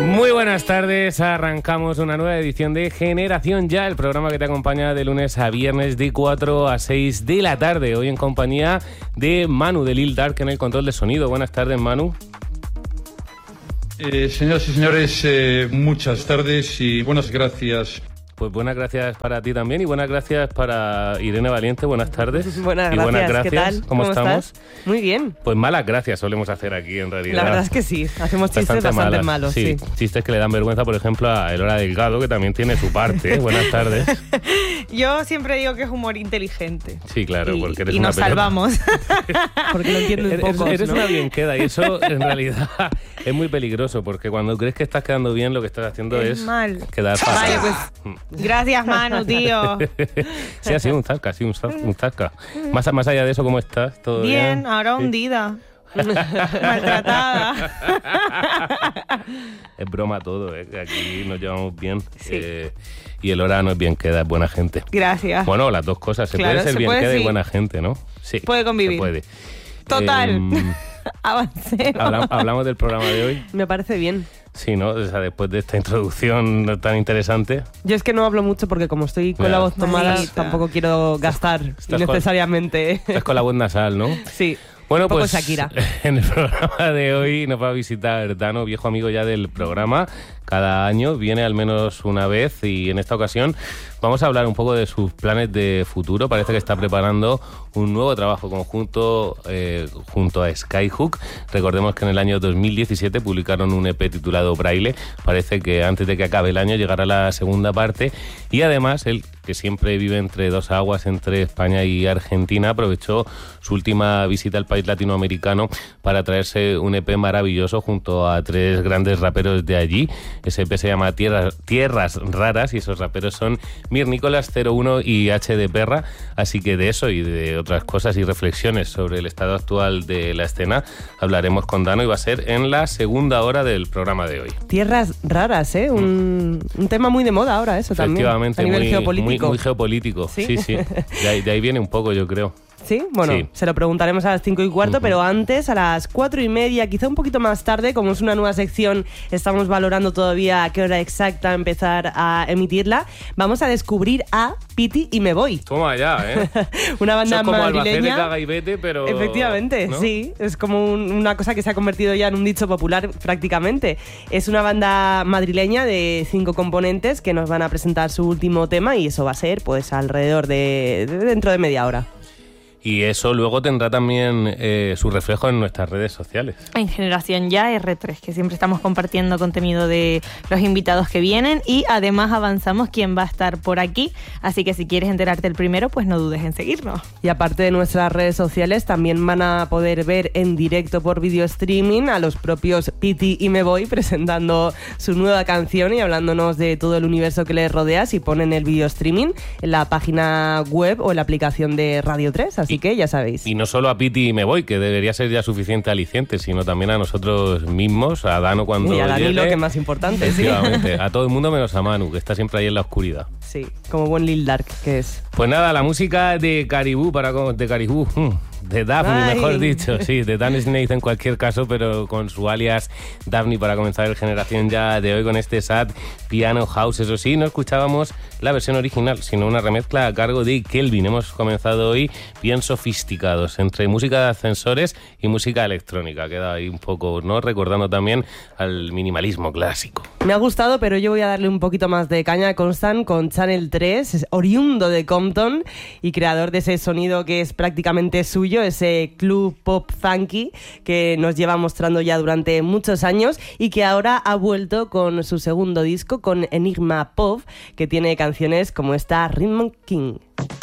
Muy buenas tardes, arrancamos una nueva edición de Generación Ya, el programa que te acompaña de lunes a viernes de 4 a 6 de la tarde. Hoy en compañía de Manu de Lil Dark en el control de sonido. Buenas tardes, Manu. Señoras y señores, muchas tardes y buenas gracias. Pues buenas gracias para ti también y buenas gracias para Irene Valiente. Buenas tardes. Buenas y gracias. buenas gracias. ¿Qué tal? ¿Cómo estamos? Estás? Muy bien. Pues malas gracias solemos hacer aquí en realidad. La verdad es que sí, hacemos chistes bastante malos. Sí, chistes que le dan vergüenza, por ejemplo, a Elora Delgado, que también tiene su parte. Buenas tardes. Yo siempre digo que es humor inteligente. Sí, claro, porque eres y una nos salvamos. Porque lo entienden pocos, eres ¿no? una bien queda y eso en realidad es muy peligroso, porque cuando crees que estás quedando bien, lo que estás haciendo es mal. quedar fatal. Vale, pues gracias, Manu, tío. Sí, ha sido un zasca, un zasca. Más allá de eso, ¿cómo estás? ¿Todo bien? Bien, ahora hundida. Maltratada. Es broma todo, que aquí nos llevamos bien. Sí. Y el hora no es bien queda, es buena gente. Gracias. Bueno, las dos cosas. Se Claro, puede ser se bien puede, queda sí. y buena gente, ¿no? Sí. Puede convivir. Se puede. Total. Avancemos. Hablamos del programa de hoy. Me parece bien. Sí, ¿no? O sea, después de esta introducción tan interesante. Yo es que no hablo mucho porque como estoy con la voz tomada, Maldita. tampoco quiero gastar innecesariamente. Estás con la voz nasal, ¿no? Sí. Bueno, un poco pues Shakira. En el programa de hoy nos va a visitar Dano, viejo amigo ya del programa. Cada año viene al menos una vez y en esta ocasión vamos a hablar un poco de sus planes de futuro. Parece que está preparando un nuevo trabajo conjunto junto a Skyhook. Recordemos que en el año 2017 publicaron un EP titulado Braille. Parece que antes de que acabe el año llegará la segunda parte y además él, que siempre vive entre dos aguas, entre España y Argentina, aprovechó su última visita al país latinoamericano para traerse un EP maravilloso junto a tres grandes raperos de allí. Ese EP se llama Tierras Raras y esos raperos son Mir Nicolás, 01 y H de Perra. Así que de eso y de otras cosas y reflexiones sobre el estado actual de la escena hablaremos con Dano y va a ser en la segunda hora del programa de hoy. Tierras raras, ¿eh? Un tema muy de moda ahora, eso también. Efectivamente, a nivel geopolítico. Muy geopolítico. Sí. De ahí viene un poco, yo creo. ¿Sí? Bueno, sí. Se lo preguntaremos a las 5:15, pero antes, a las 4:30, quizá un poquito más tarde, como es una nueva sección, estamos valorando todavía a qué hora exacta empezar a emitirla, vamos a descubrir a Piti y Me Voy. Toma ya, ¿eh? Una banda Eso es como madrileña. Albacete, caga y vete, pero... Efectivamente, ¿no? sí. Es como una cosa que se ha convertido ya en un dicho popular prácticamente. Es una banda madrileña de 5 componentes que nos van a presentar su último tema y eso va a ser pues alrededor de dentro de media hora. Y eso luego tendrá también su reflejo en nuestras redes sociales. En Generación Ya R3, que siempre estamos compartiendo contenido de los invitados que vienen y además avanzamos quién va a estar por aquí. Así que si quieres enterarte el primero, pues no dudes en seguirnos. Y aparte de nuestras redes sociales, también van a poder ver en directo por video streaming a los propios Piti y Me Voy presentando su nueva canción y hablándonos de todo el universo que les rodea si ponen el video streaming en la página web o en la aplicación de Radio 3. Así que ya sabéis. Y no solo a Piti y Me Voy, que debería ser ya suficiente aliciente, sino también a nosotros mismos, a Dano cuando y a Danilo, llegue. que es más importante, sí. Efectivamente, a todo el mundo menos a Manu, que está siempre ahí en la oscuridad. Sí, como buen Lil Dark que es. Pues nada, la música de Caribú, de Daphne, Ay. mejor dicho, sí, de Dan Snaith en cualquier caso, pero con su alias Daphne para comenzar el Generación Ya de hoy con este sad piano house. Eso sí, no escuchábamos la versión original, sino una remezcla a cargo de Kelvin. Hemos comenzado hoy bien sofisticados, entre música de ascensores y música electrónica. Queda ahí un poco, ¿no? Recordando también al minimalismo clásico. Me ha gustado, pero yo voy a darle un poquito más de caña a Constant con Channel 3, es oriundo de Compton y creador de ese sonido que es prácticamente suyo, ese club pop funky que nos lleva mostrando ya durante muchos años y que ahora ha vuelto con su segundo disco, con Enigma Pop, que tiene canciones como esta Rhythm King.